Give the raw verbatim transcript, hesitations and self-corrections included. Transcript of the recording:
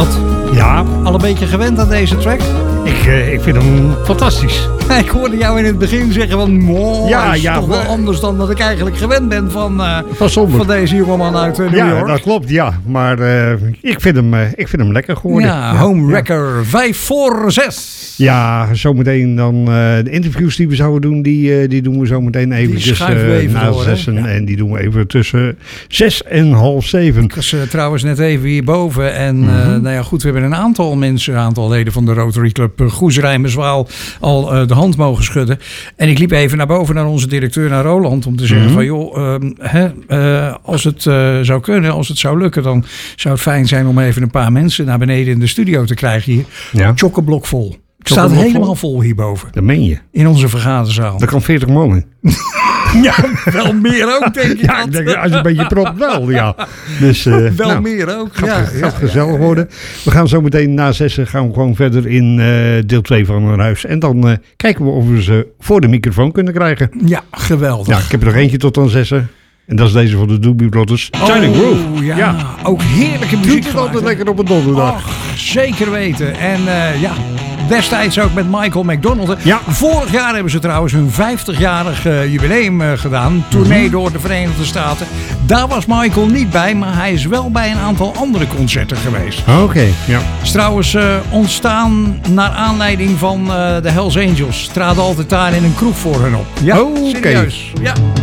Ad, Ja, al een beetje gewend aan deze track? ik, uh, ik vind hem fantastisch. Ik hoorde jou in het begin zeggen van... Mooi, Ja, is ja, toch wel maar- anders dan dat ik eigenlijk gewend ben van, uh, Van Somber. van deze jongeman uit uh, New Ja, York. dat klopt, ja. Maar uh, ik, vind hem, uh, ik vind hem lekker geworden. Ja, Home Wrecker, vijf voor zes. Ja, zometeen dan uh, de interviews die we zouden doen, die, uh, die doen we zometeen eventjes schuiven we uh, even na door, hè? zessen. Ja. En die doen we even tussen zes en half zeven. Ik was uh, trouwens net even hierboven. En uh, Mhm. nou ja, goed, we hebben een aantal mensen, een aantal leden van de Rotary Club uh, Goes Rijmerswaal al uh, de hand mogen schudden. En ik liep even naar boven naar onze directeur, naar Roland, om te zeggen Mhm. van joh, um, hè, uh, als het uh, zou kunnen, als het zou lukken, dan zou het fijn zijn om even een paar mensen naar beneden in de studio te krijgen hier. Ja, Chockblok vol. Het staat Chockblok helemaal vol? vol hierboven. dat meen je. In onze vergaderzaal. Dat kan veertig man in. Ja, wel meer ook, denk ik. Ja, ik denk, als je een beetje propt wel, ja. Dus, uh, wel nou, meer ook. Gaat, Ja, gaat ja, gezellig worden. We gaan zo meteen na zessen gaan we gewoon verder in uh, deel twee van een huis. En dan uh, kijken we of we ze voor de microfoon kunnen krijgen. ja, geweldig. Ja, ik heb er nog eentje tot aan zessen. En dat is deze van de Doobie Brothers. Shining Groove. Ja, Ja. ook heerlijke Doet muziek. het gemaakt, altijd hè? lekker op een donderdag. Och, zeker weten. En uh, ja, destijds ook met Michael McDonald. hè. Ja. Vorig jaar hebben ze trouwens hun vijftigjarig uh, jubileum uh, gedaan. Tournee door de Verenigde Staten. Daar was Michael niet bij, maar hij is wel bij een aantal andere concerten geweest. Oké, okay, ja. Is trouwens uh, ontstaan naar aanleiding van uh, de Hells Angels. Traden altijd daar in een kroeg voor hun op. Ja, Oké. serieus. Ja.